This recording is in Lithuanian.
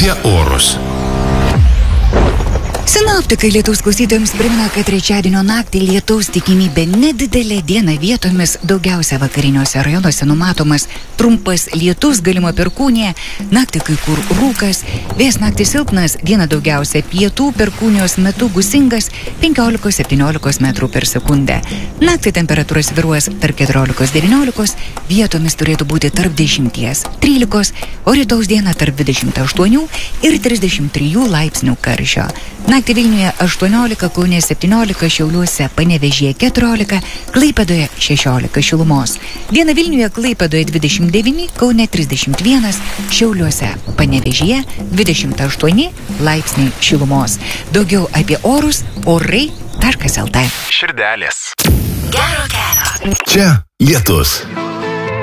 apie orus. Sinoptikai lietaus klausytojams primena, kad trečiadienio naktį lietaus tikimybė nedidelė, dieną vietomis daugiausia vakariniuose rajonuose numatomas trumpas lietus, galima perkūnija, naktį kai kur rūkas, vėjas naktį silpnas, dieną daugiausia pietų, perkūnijos metu gūsingas 15-17 metrų per sekundę. Naktį temperatūra svyruos tarp 14-19, vietomis turėtų būti tarp 10-13, o rytaus dieną tarp 28 ir 33 laipsnių karščio. Naktį Vilniuje 18, Kaune 17, Šiauliuose, Panevėžyje 14, Klaipėdoje 16 šilumos. Dieną Vilniuje, Klaipėdoje 29, Kaune 31, Šiauliuose, Panevėžyje 28 laipsniai šilumos. Daugiau apie orus orai.lt. Širdelės. Gero kelio. Čia lietus.